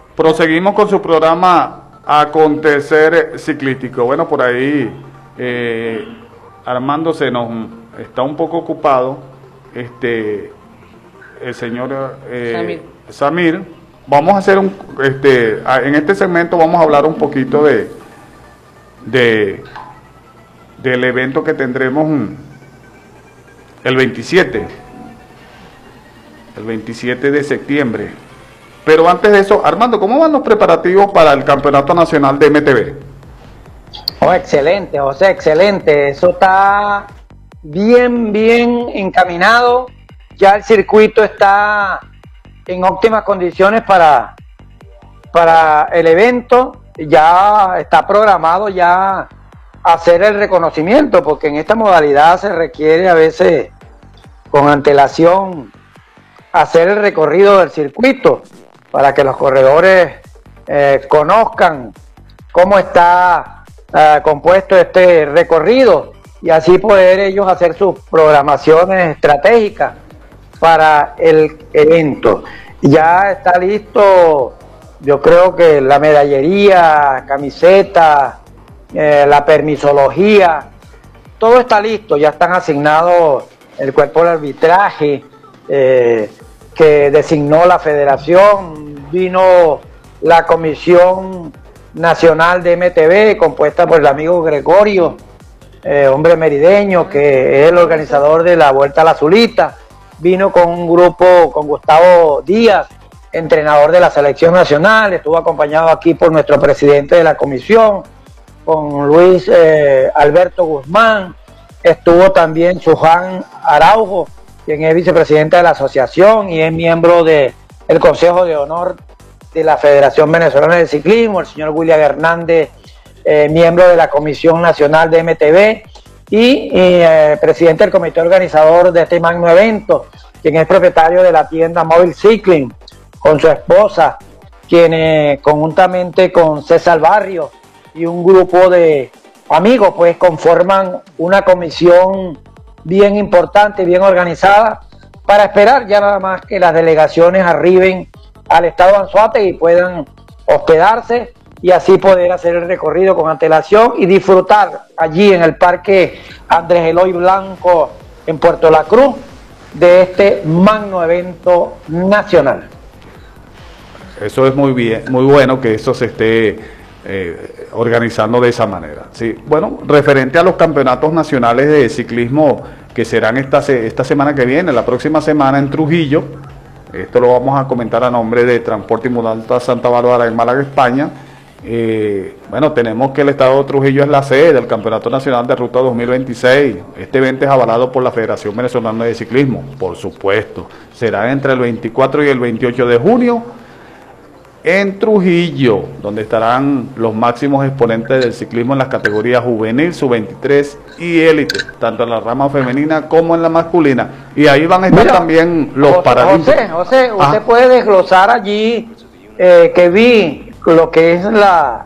proseguimos con su programa Acontecer Ciclístico. Bueno, por ahí Armando se nos está un poco ocupado, el señor Samir. Vamos a hacer en este segmento vamos a hablar un poquito del evento que tendremos el 27 de septiembre. Pero antes de eso, Armando, ¿cómo van los preparativos para el Campeonato Nacional de MTB? Oh, excelente, José, excelente. Eso está bien encaminado. Ya el circuito está en óptimas condiciones para el evento. Ya está programado ya hacer el reconocimiento, porque en esta modalidad se requiere a veces con antelación hacer el recorrido del circuito para que los corredores conozcan cómo está compuesto este recorrido y así poder ellos hacer sus programaciones estratégicas para el evento. Ya está listo, yo creo que la medallería, camiseta, la permisología, todo está listo, ya están asignados el cuerpo de arbitraje que designó la federación, vino la Comisión Nacional de MTB compuesta por el amigo Gregorio, hombre merideño, que es el organizador de la Vuelta a la Azulita, vino con un grupo con Gustavo Díaz, entrenador de la selección nacional, estuvo acompañado aquí por nuestro presidente de la comisión, con Luis Alberto Guzmán, estuvo también Suján Araujo, quien es vicepresidente de la asociación y es miembro del Consejo de Honor de la Federación Venezolana de Ciclismo, el señor William Hernández, miembro de la Comisión Nacional de MTB y presidente del comité organizador de este magno evento, quien es propietario de la tienda Mobile Cycling, con su esposa, quienes conjuntamente con César Barrio y un grupo de amigos pues conforman una comisión bien importante, bien organizada, para esperar ya nada más que las delegaciones arriben al estado Anzoátegui y puedan hospedarse y así poder hacer el recorrido con antelación y disfrutar allí en el Parque Andrés Eloy Blanco en Puerto La Cruz de este magno evento nacional. Eso es muy bien, muy bueno que eso se esté organizando de esa manera. Sí, bueno, referente a los campeonatos nacionales de ciclismo que serán esta semana que viene, la próxima semana en Trujillo, esto lo vamos a comentar a nombre de Transporte y Mudanza Santa Bárbara en Málaga, España. Bueno, tenemos que el estado de Trujillo es la sede del Campeonato Nacional de Ruta 2026. Este evento es avalado por la Federación Venezolana de Ciclismo, por supuesto. Será entre el 24 y el 28 de junio en Trujillo, donde estarán los máximos exponentes del ciclismo en las categorías juvenil, sub-23 y élite, tanto en la rama femenina como en la masculina. Y ahí van a estar también los paralímpicos. José, usted puede desglosar allí que vi lo que es la